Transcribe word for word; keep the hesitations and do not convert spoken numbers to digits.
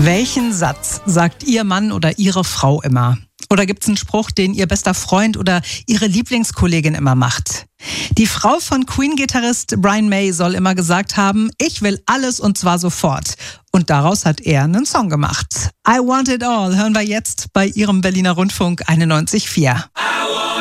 Welchen Satz sagt Ihr Mann oder Ihre Frau immer? Oder gibt es einen Spruch, den Ihr bester Freund oder Ihre Lieblingskollegin immer macht? Die Frau von Queen-Gitarrist Brian May soll immer gesagt haben, ich will alles und zwar sofort. Und daraus hat er einen Song gemacht. I Want It All hören wir jetzt bei Ihrem Berliner Rundfunk einundneunzig Komma vier.